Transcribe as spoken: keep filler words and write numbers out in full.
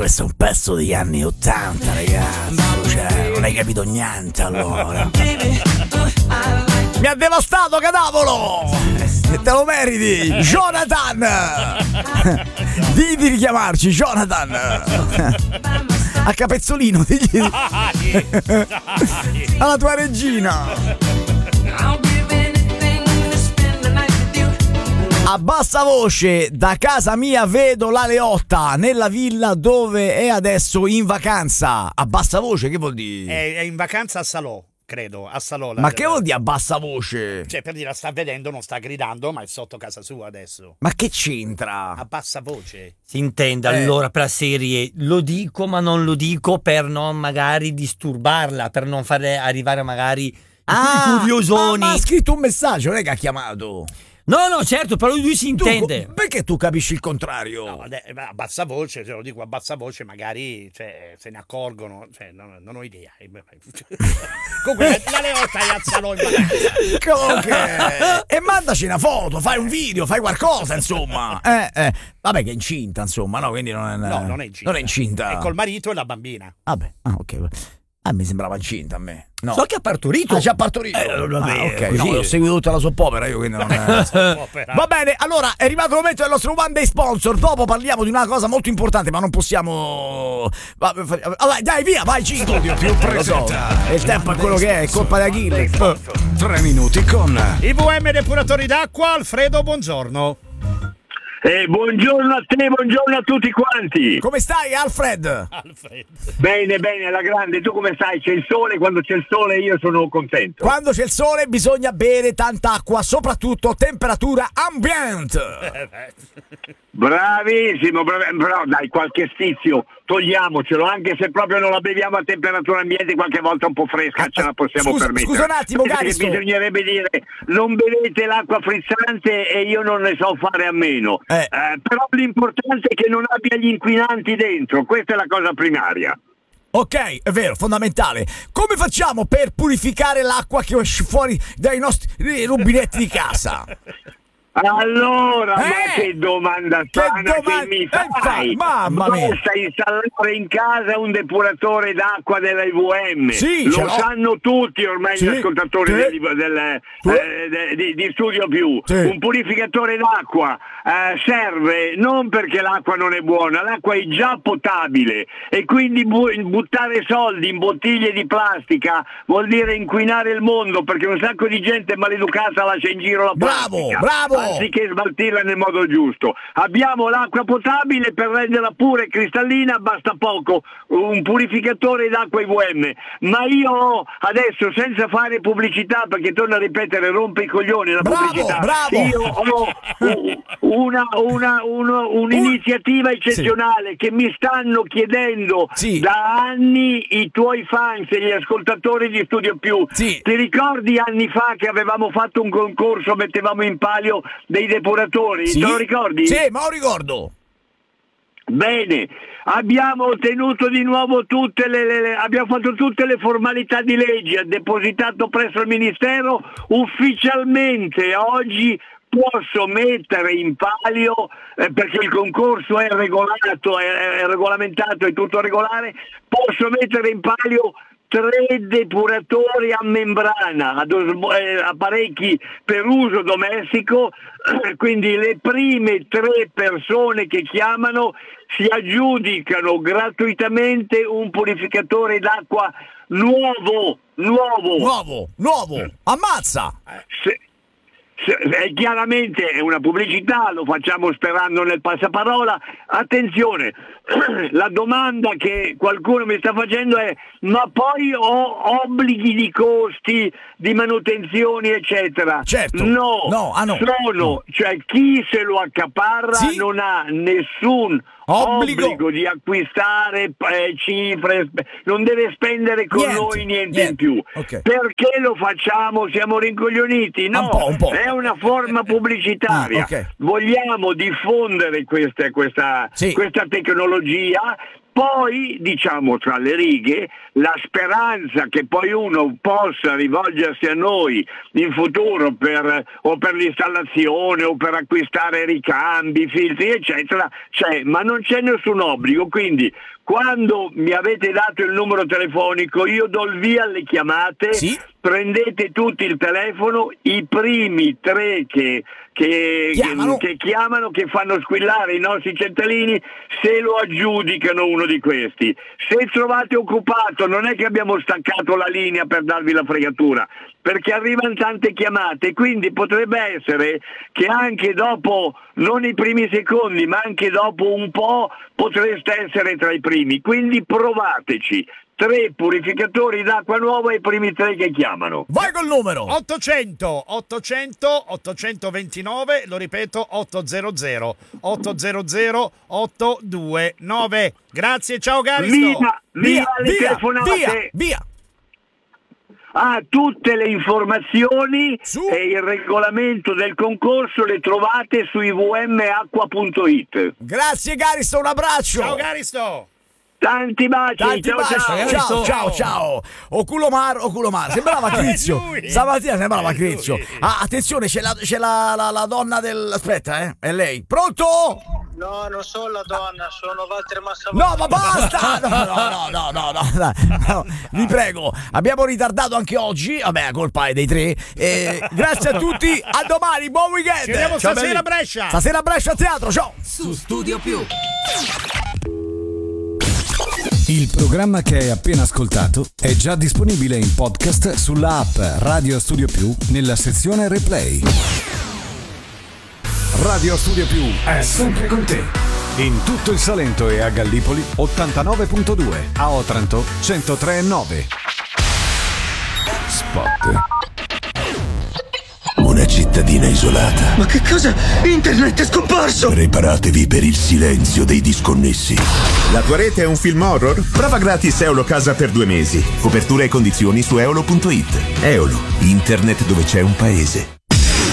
questo è un pezzo degli anni ottanta, ragazzi. Cioè, non hai capito niente allora. Mi ha devastato, cadavolo! E te lo meriti, Jonathan! Digli di richiamarci, Jonathan! A capezzolino, digli alla tua regina. A bassa voce, da casa mia vedo la Leotta nella villa dove è adesso in vacanza. A bassa voce, che vuol dire? È, è in vacanza a Salò, credo, a Salò. Ma che vuol dire a bassa voce? Cioè, per dire, la sta vedendo, non sta gridando, ma è sotto casa sua adesso. Ma che c'entra? A bassa voce. Si intende Eh. allora per la serie, lo dico ma non lo dico per non magari disturbarla, per non fare arrivare magari Ah, i curiosoni. Ma, ma ha scritto un messaggio, non è che ha chiamato. No, no, certo, però lui si intende. Tu, perché tu capisci il contrario? No, a bassa voce, se lo dico a bassa voce, magari cioè, se ne accorgono. Cioè, non, non ho idea. Comunque, la Leotta è a Salò in vacanza. Comunque, e mandaci una foto, fai un video, fai qualcosa, insomma. Eh, eh. Vabbè, che è incinta, insomma, no? Quindi non è, No, non è incinta. Non è incinta. È col marito e la bambina. Vabbè, ah, ok. Ah, mi sembrava incinta a me. No. So che ha partorito. Ah, già partorito. Eh, vabbè, ah, ok. così. No, ho seguito tutta la soppopera io, quindi non è... Va bene, allora è arrivato il momento del nostro One Day Sponsor. Dopo parliamo di una cosa molto importante, ma non possiamo. Allora, dai, via, vai, cinque. Più presenta. Il tempo è quello che è, è colpa di Achille. Tre minuti con I V M depuratori d'acqua, Alfredo, buongiorno. Eh, buongiorno a te, buongiorno a tutti quanti. Come stai, Alfred? Alfredo. Bene, bene, alla grande. Tu come stai? C'è il sole, quando c'è il sole io sono contento. Quando c'è il sole bisogna bere tanta acqua, soprattutto temperatura ambient. Bravissimo, brav- però dai, qualche stizio togliamocelo, anche se proprio non la beviamo a temperatura ambiente, qualche volta un po' fresca ce la possiamo Scusa- permettere. scusa un attimo, Perché Garisto. bisognerebbe dire non bevete l'acqua frizzante e io non ne so fare a meno. Eh. Eh, però l'importante è che non abbia gli inquinanti dentro, questa è la cosa primaria. Ok, è vero, fondamentale. Come facciamo per purificare l'acqua che esce fuori dai nostri rubinetti di casa? Allora, Eh, ma che domanda che strana che, doman- mi eh, fai? infatti, mamma mia. Basta installare in casa un depuratore d'acqua della I V M. Sì, lo ce l'ho. sanno tutti ormai Sì, gli ascoltatori sì. del, del, Sì. eh, de- di, di Studio Più. Sì. Un purificatore d'acqua eh, serve non perché l'acqua non è buona, l'acqua è già potabile e quindi bu- buttare soldi in bottiglie di plastica vuol dire inquinare il mondo, perché un sacco di gente maleducata lascia in giro la Bravo, plastica. bravo. Anziché smaltirla nel modo giusto. Abbiamo l'acqua potabile, per renderla pura e cristallina basta poco, un purificatore d'acqua I V M. Ma io ho adesso, senza fare pubblicità, perché torno a ripetere, rompe i coglioni la Bravo, pubblicità, bravo. io ho u- una, una, uno- un'iniziativa eccezionale che mi stanno chiedendo Sì. da anni i tuoi fans e gli ascoltatori di Studio Più. Sì. Ti ricordi anni fa che avevamo fatto un concorso, mettevamo in palio dei depuratori? Sì? Te lo ricordi? Sì, ma lo ricordo. Bene, abbiamo ottenuto di nuovo tutte le, le- le- abbiamo fatto tutte le formalità di legge, ha depositato presso il Ministero ufficialmente oggi. Posso mettere in palio, eh, perché il concorso è regolato, è, è regolamentato, è tutto regolare, posso mettere in palio tre depuratori a membrana, ad osmo- eh, apparecchi per uso domestico, quindi le prime tre persone che chiamano si aggiudicano gratuitamente un purificatore d'acqua nuovo, nuovo. Nuovo, nuovo. Ammazza. Se- se- eh, chiaramente è una pubblicità, lo facciamo sperando nel passaparola. Attenzione, la domanda che qualcuno mi sta facendo è: ma poi ho obblighi di costi, di manutenzioni eccetera? Certo. No, No, ah, no. sono, cioè chi se lo accaparra Sì. non ha nessun Obbligo. obbligo di acquistare eh, cifre, spe- non deve spendere con Niente, noi niente, niente. in più. Ok. Perché lo facciamo? Siamo rincoglioniti? No, Un po', un po'. è una forma pubblicitaria. Ah, ok. Vogliamo diffondere questa, questa, Sì. questa tecnologia poi, diciamo tra le righe, la speranza che poi uno possa rivolgersi a noi in futuro per, o per l'installazione o per acquistare ricambi, filtri, eccetera, c'è, ma non c'è nessun obbligo. Quindi quando mi avete dato il numero telefonico io do il via alle chiamate, Sì. prendete tutti il telefono, i primi tre che, che, Chiamano. che, che chiamano, che fanno squillare i nostri centralini, se lo aggiudicano uno di questi. Se trovate occupato, non è che abbiamo staccato la linea per darvi la fregatura, perché arrivano tante chiamate, quindi potrebbe essere che anche dopo, non i primi secondi, ma anche dopo un po' potreste essere tra i primi, quindi provateci. Tre purificatori d'acqua nuova ai primi tre che chiamano. Vai col numero. ottocento ottocento ottocentoventinove, lo ripeto, ottocento ottocento ottocentonove. Grazie, ciao Garisto. Via, via, le via, telefonate. via, via. Ah, tutte le informazioni Su. e il regolamento del concorso le trovate su i v m acqua punto it. Grazie Garisto, un abbraccio. Ciao Garisto. Tanti baci, Tanti ciao, baci, ciao. ciao, ciao, ciao. Oculomar, Oculomar. Sembrava Crizio. lui. Stamattina sembrava È lui. Crizio. Ah, attenzione, c'è la, c'è la, la, la donna del. Aspetta, eh. È lei. Pronto? No, non sono la donna, sono Walter Massavani. No, ma basta! No, no, no, no, no, no, no, no. Vi prego, abbiamo ritardato anche oggi. Vabbè, la colpa è dei tre. Eh, grazie a tutti, a domani, buon weekend. Ci vediamo Ciao, stasera belli. a Brescia. Stasera a Brescia a teatro, ciao. Su Studio Più. Il programma che hai appena ascoltato è già disponibile in podcast sulla app Radio Studio Più nella sezione Replay. Radio Studio Più è sempre con te. In tutto il Salento e a Gallipoli ottantanove virgola due, a Otranto centotré virgola nove. Spot. Una cittadina isolata. Ma che cosa? Internet è scomparso! Preparatevi per il silenzio dei disconnessi. La tua rete è un film horror? Prova gratis Eolo Casa per due mesi. Copertura e condizioni su eolo punto it. Eolo, internet dove c'è un paese.